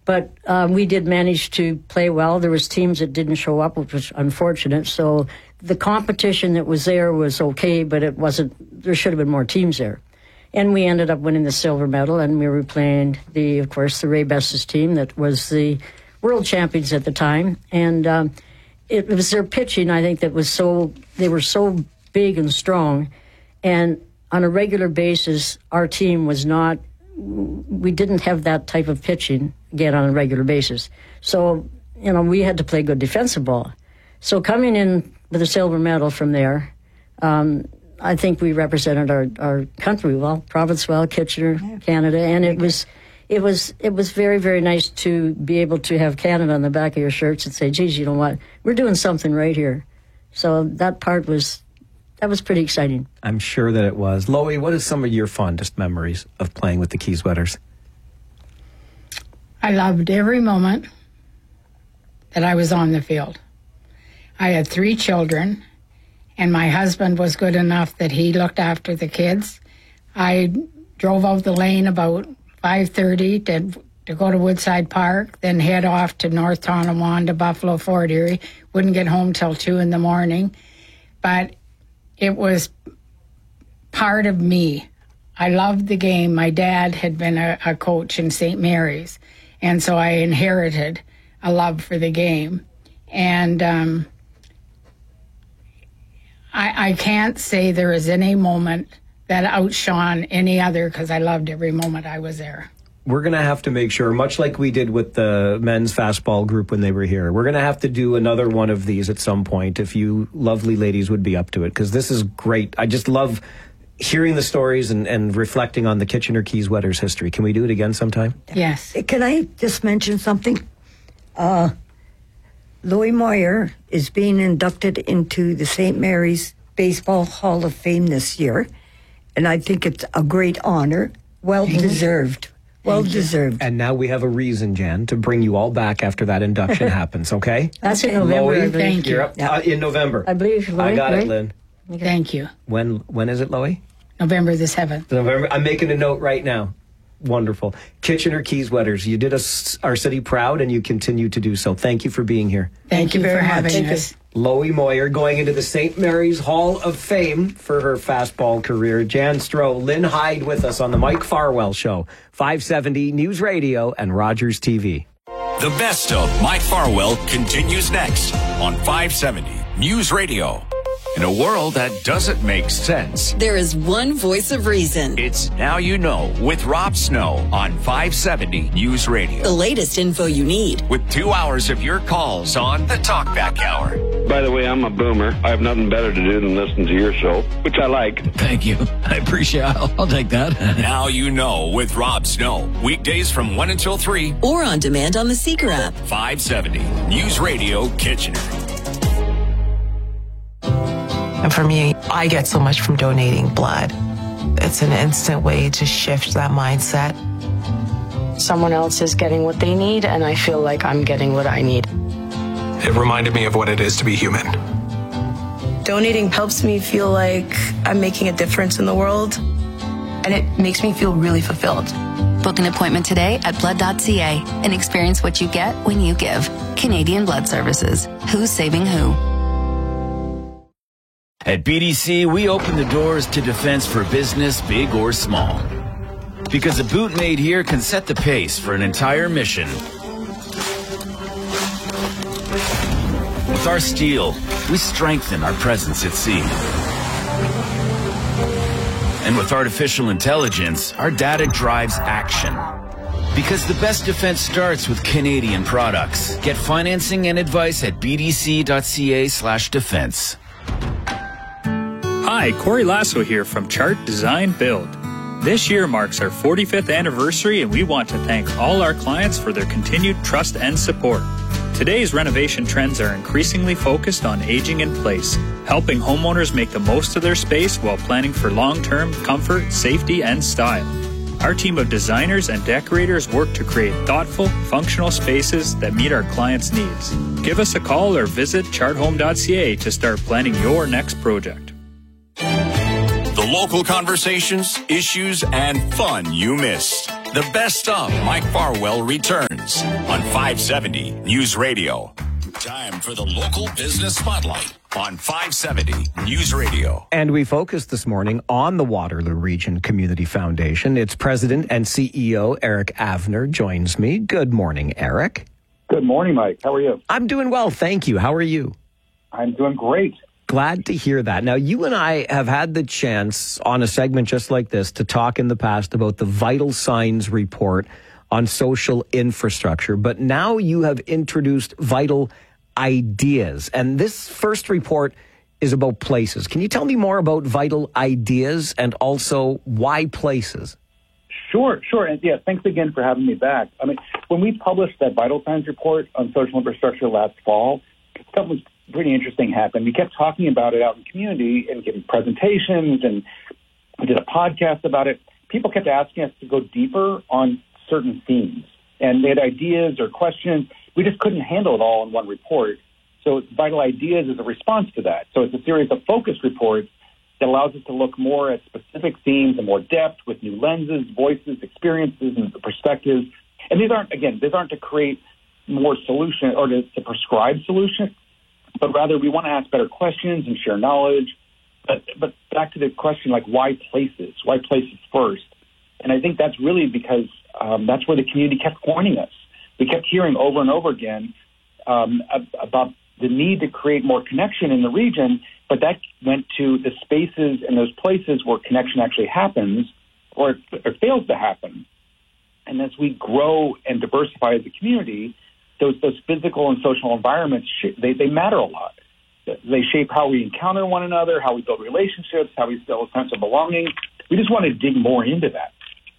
But we did manage to play well. There was teams that didn't show up, which was unfortunate. So the competition that was there was okay, but it wasn't. There should have been more teams there. And we ended up winning the silver medal, and we were playing, of course, the Ray Bestis team that was the world champions at the time. And it was their pitching, I think, that was they were so big and strong. And on a regular basis, our team was not, we didn't have that type of pitching, again, on a regular basis. So, we had to play good defensive ball. So coming in with a silver medal from there, I think we represented our country well, province well, Kitchener, Canada, and it was very, very nice to be able to have Canada on the back of your shirts and say, geez, you know what, we're doing something right here. So that part was pretty exciting. I'm sure that it was. Loie, what is some of your fondest memories of playing with the Key Sweaters? I loved every moment that I was on the field. I had 3 children, and my husband was good enough that he looked after the kids. I drove out the lane about 5:30 to go to Woodside Park, then head off to North Tonawanda, Buffalo, Fort Erie. Wouldn't get home till 2 in the morning. But it was part of me. I loved the game. My dad had been a coach in St. Mary's, and so I inherited a love for the game. And I can't say there is any moment that outshone any other because I loved every moment I was there. We're going to have to make sure, much like we did with the men's fastball group when they were here, we're going to have to do another one of these at some point if you lovely ladies would be up to it, because this is great. I just love hearing the stories and reflecting on the Kitchener Key Sweaters history. Can we do it again sometime? Yes. Can I just mention something? Loie Moyer is being inducted into the St. Mary's Baseball Hall of Fame this year, and I think it's a great honor. Well deserved. Well deserved. And now we have a reason, Jan, to bring you all back after that induction happens, okay? That's in November. Loie, thank you. You're up in November. I believe, Loie, I got right? it, Lynn. Okay. Thank you. When is it, Loie? November the 7th. November. I'm making a note right now. Wonderful. Kitchener Key Sweaters, you did our city proud, and you continue to do so. Thank you for being here. Thank you very for much. having Thank us. Loie Moyer going into the St. Mary's Hall of Fame for her fastball career. Jan Stroh, Lynn Hyde with us on the Mike Farwell Show, 570 News Radio and Rogers TV. The best of Mike Farwell continues next on 570 News Radio. In a world that doesn't make sense, there is one voice of reason. It's Now You Know with Rob Snow on 570 News Radio. The latest info you need. With 2 hours of your calls on the Talkback Hour. By the way, I'm a boomer. I have nothing better to do than listen to your show, which I like. Thank you. I appreciate it. I'll take that. Now You Know with Rob Snow. Weekdays from 1 until 3. Or on demand on the Seeker app. 570 News Radio Kitchener. And for me, I get so much from donating blood. It's an instant way to shift that mindset. Someone else is getting what they need, and I feel like I'm getting what I need. It reminded me of what it is to be human. Donating helps me feel like I'm making a difference in the world, and it makes me feel really fulfilled. Book an appointment today at blood.ca and experience what you get when you give. Canadian Blood Services. Who's saving who? At BDC, we open the doors to defense for business, big or small. Because a boot made here can set the pace for an entire mission. With our steel, we strengthen our presence at sea. And with artificial intelligence, our data drives action. Because the best defense starts with Canadian products. Get financing and advice at bdc.ca/defense. Hi, Corey Lasso here from Chart Design Build. This year marks our 45th anniversary, and we want to thank all our clients for their continued trust and support. Today's renovation trends are increasingly focused on aging in place, helping homeowners make the most of their space while planning for long-term comfort, safety, and style. Our team of designers and decorators work to create thoughtful, functional spaces that meet our clients' needs. Give us a call or visit charthome.ca to start planning your next project. The local conversations, issues, and fun you missed. The best of Mike Farwell returns on 570 News Radio. Time for the local business spotlight on 570 News Radio. And we focused this morning on the Waterloo Region Community Foundation. Its president and CEO, Eric Avner, joins me. Good morning, Eric. Good morning, Mike. How are you? I'm doing well, thank you. How are you? I'm doing great. Glad to hear that. Now, you and I have had the chance on a segment just like this to talk in the past about the Vital Signs report on social infrastructure, but now you have introduced Vital Ideas. And this first report is about places. Can you tell me more about Vital Ideas and also why places? Sure. And yeah, thanks again for having me back. I mean, when we published that Vital Signs report on social infrastructure last fall, something was pretty interesting happened. We kept talking about it out in the community and giving presentations, and we did a podcast about it. People kept asking us to go deeper on certain themes, and they had ideas or questions. We just couldn't handle it all in one report. So Vital Ideas is a response to that. So it's a series of focus reports that allows us to look more at specific themes and more depth with new lenses, voices, experiences, and perspectives. And these aren't to create more solutions or to prescribe solutions, but rather we want to ask better questions and share knowledge. But back to the question, like why places? Why places first? And I think that's really because that's where the community kept pointing us. We kept hearing over and over again about the need to create more connection in the region, but that went to the spaces and those places where connection actually happens or fails to happen. And as we grow and diversify as a community, those physical and social environments, they matter a lot. They shape how we encounter one another, how we build relationships, how we feel a sense of belonging. We just want to dig more into that.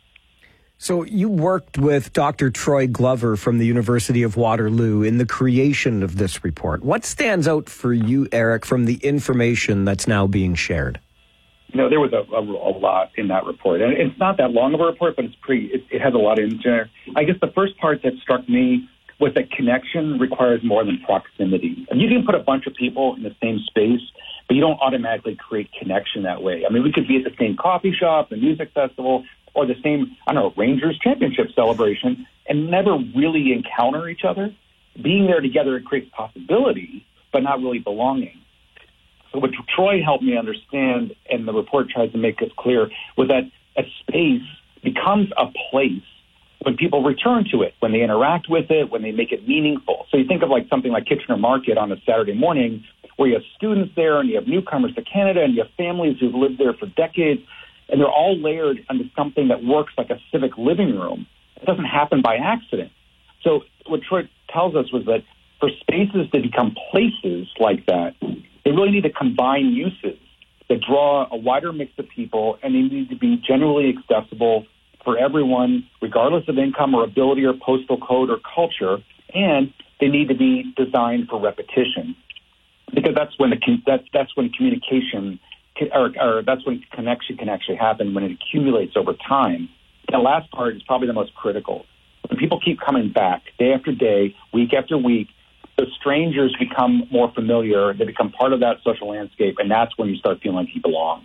So you worked with Dr. Troy Glover from the University of Waterloo in the creation of this report. What stands out for you, Eric, from the information that's now being shared? There was a lot in that report. And it's not that long of a report, but it has a lot in there. I guess the first part that struck me was that connection requires more than proximity. And you can put a bunch of people in the same space, but you don't automatically create connection that way. I mean, we could be at the same coffee shop, the music festival, or the same, Rangers championship celebration and never really encounter each other. Being there together, it creates possibility, but not really belonging. So what Troy helped me understand, and the report tries to make it clear, was that a space becomes a place when people return to it, when they interact with it, when they make it meaningful. So you think of something like Kitchener Market on a Saturday morning, where you have students there and you have newcomers to Canada and you have families who've lived there for decades, and they're all layered into something that works like a civic living room. It doesn't happen by accident. So what Troy tells us was that for spaces to become places like that, they really need to combine uses that draw a wider mix of people, and they need to be generally accessible for everyone, regardless of income or ability or postal code or culture, and they need to be designed for repetition, because that's when communication or that's when connection can actually happen, when it accumulates over time. The last part is probably the most critical. When people keep coming back day after day, week after week, the strangers become more familiar. They become part of that social landscape, and that's when you start feeling like you belong.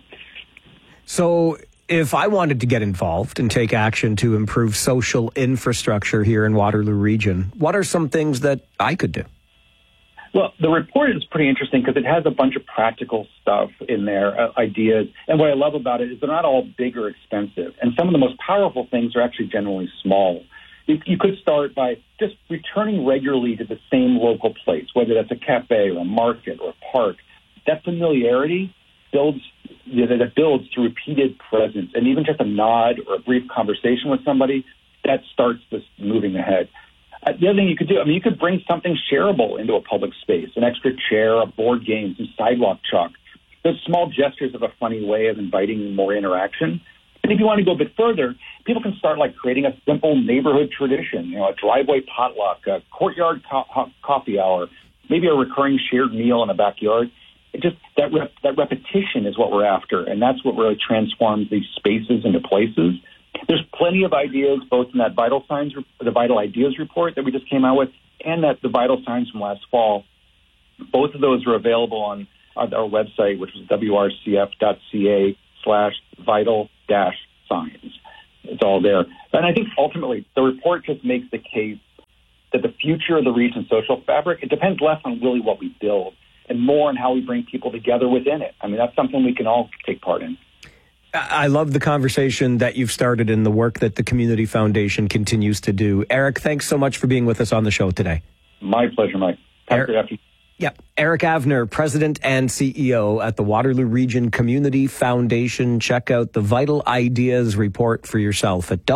So if I wanted to get involved and take action to improve social infrastructure here in Waterloo Region, what are some things that I could do? Well, the report is pretty interesting because it has a bunch of practical stuff in there, ideas. And what I love about it is they're not all big or expensive. And some of the most powerful things are actually generally small. You could start by just returning regularly to the same local place, whether that's a cafe or a market or a park. That familiarity builds through repeated presence. And even just a nod or a brief conversation with somebody, that starts this moving ahead. The other thing you could do, you could bring something shareable into a public space, an extra chair, a board game, some sidewalk chalk. Those small gestures have a funny way of inviting more interaction. And if you want to go a bit further, people can start creating a simple neighborhood tradition, a driveway potluck, a courtyard coffee hour, maybe a recurring shared meal in a backyard. That repetition is what we're after, and that's what really transforms these spaces into places. There's plenty of ideas, both in that the Vital Ideas report that we just came out with, and the Vital Signs from last fall. Both of those are available on our website, which is wrcf.ca/vital-signs. It's all there. And I think ultimately the report just makes the case that the future of the region's social fabric, it depends less on really what we build and more on how we bring people together within it. I mean, that's something we can all take part in. I love the conversation that you've started and the work that the Community Foundation continues to do. Eric, thanks so much for being with us on the show today. My pleasure, Mike. Have a good afternoon. Yeah, Eric Avner, President and CEO at the Waterloo Region Community Foundation. Check out the Vital Ideas report for yourself at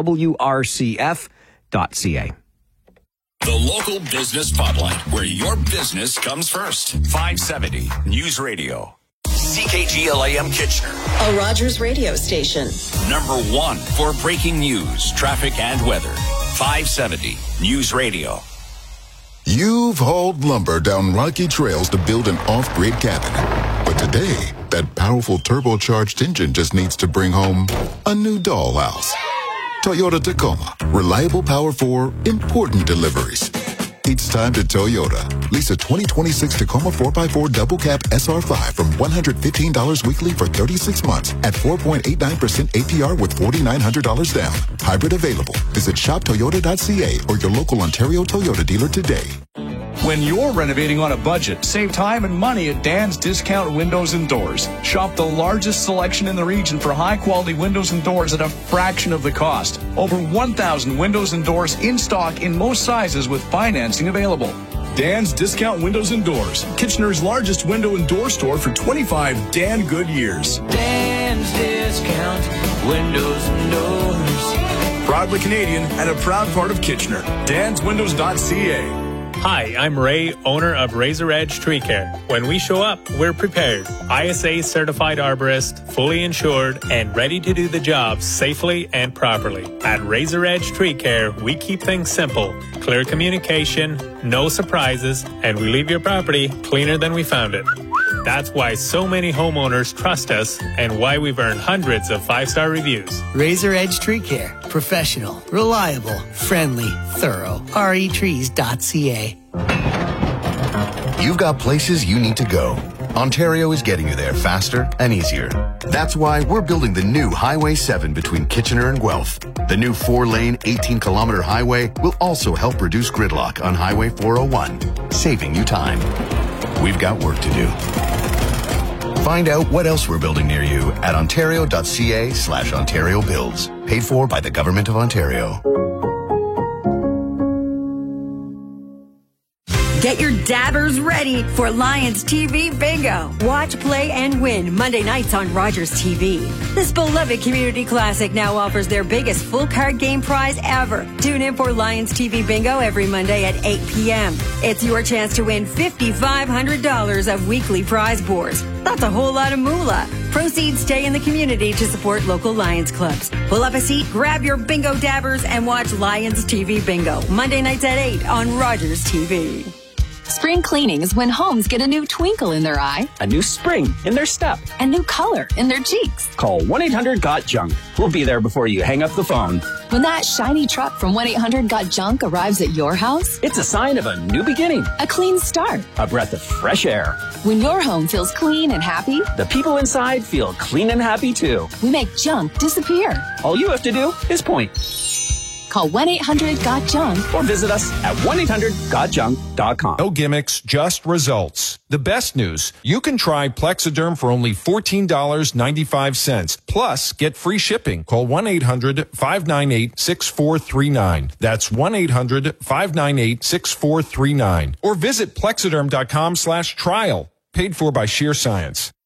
wrcf.ca. The local business spotlight, where your business comes first. 570 News Radio. CKGLAM Kitchener. A Rogers radio station. Number 1 for breaking news, traffic, and weather. 570 News Radio. You've hauled lumber down rocky trails to build an off-grid cabin. But today, that powerful turbocharged engine just needs to bring home a new dollhouse. Toyota Tacoma. Reliable power for important deliveries. It's time to Toyota. Lease a 2026 Tacoma 4x4 double cab SR5 from $115 weekly for 36 months at 4.89% APR with $4,900 down. Hybrid available. Visit shoptoyota.ca or your local Ontario Toyota dealer today. When you're renovating on a budget, save time and money at Dan's Discount Windows and Doors. Shop the largest selection in the region for high-quality windows and doors at a fraction of the cost. Over 1,000 windows and doors in stock in most sizes with financing available. Dan's Discount Windows and Doors, Kitchener's largest window and door store for 25 Dan good years. Dan's Discount Windows and Doors. Proudly Canadian and a proud part of Kitchener. DansWindows.ca. Hi, I'm Ray, owner of Razor Edge Tree Care. When we show up, we're prepared. ISA certified arborist, fully insured, and ready to do the job safely and properly. At Razor Edge Tree Care, we keep things simple. Clear communication, no surprises, and we leave your property cleaner than we found it. That's why so many homeowners trust us and why we've earned hundreds of 5-star reviews. Razor Edge Tree Care. Professional, reliable, friendly, thorough. retrees.ca. You've got places you need to go. Ontario is getting you there faster and easier. That's why we're building the new Highway 7 between Kitchener and Guelph. The new 4-lane, 18-kilometer highway will also help reduce gridlock on Highway 401, saving you time. We've got work to do. Find out what else we're building near you at ontario.ca/Ontario Builds. Paid for by the Government of Ontario. Get your dabbers ready for Lions TV Bingo. Watch, play, and win Monday nights on Rogers TV. This beloved community classic now offers their biggest full card game prize ever. Tune in for Lions TV Bingo every Monday at 8 p.m. It's your chance to win $5,500 of weekly prize boards. That's a whole lot of moolah. Proceeds stay in the community to support local Lions clubs. Pull up a seat, grab your bingo dabbers, and watch Lions TV Bingo Monday nights at 8 on Rogers TV. Spring cleaning is when homes get a new twinkle in their eye, a new spring in their step, and new color in their cheeks. Call 1-800-GOT-JUNK. We'll be there before you hang up the phone. When that shiny truck from 1-800-GOT-JUNK arrives at your house, it's a sign of a new beginning, a clean start, a breath of fresh air. When your home feels clean and happy, the people inside feel clean and happy too. We make junk disappear. All you have to do is point. Call 1-800-GOT-JUNK or visit us at 1-800-GOT-JUNK.com. No gimmicks, just results. The best news, you can try Plexiderm for only $14.95. Plus, get free shipping. Call 1-800-598-6439. That's 1-800-598-6439. Or visit Plexiderm.com/trial. Paid for by Sheer Science.